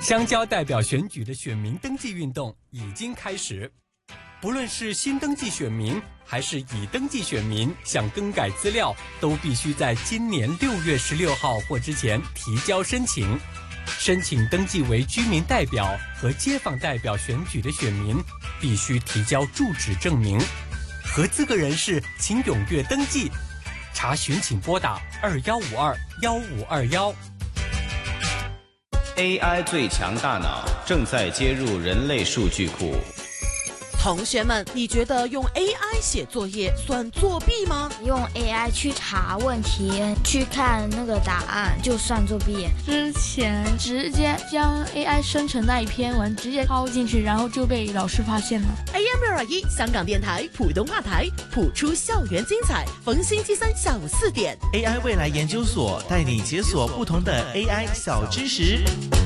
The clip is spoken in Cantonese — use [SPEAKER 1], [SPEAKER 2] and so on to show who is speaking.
[SPEAKER 1] 乡郊代表选举的选民登记运动已经开始，不论是新登记选民还是已登记选民，想更改资料都必须在今年6月16号或之前提交申请。申请登记为居民代表和街坊代表选举的选民，必须提交住址证明。合资格人士请踊跃登记。查询请拨打21521521。
[SPEAKER 2] AI 最强大脑正在接入人类数据库。
[SPEAKER 3] 同学们，你觉得用 AI 写作业算作弊吗？
[SPEAKER 4] 用 AI 去查问题，去看那个答案，就算作弊。
[SPEAKER 5] 之前直接将 AI 生成那一篇文直接抄进去，然后就被老师发现了。
[SPEAKER 3] AM621 香港电台普通话台，谱出校园精彩。逢星期三下午4点
[SPEAKER 6] ，AI 未来研究所带你解锁不同的 AI 小知识。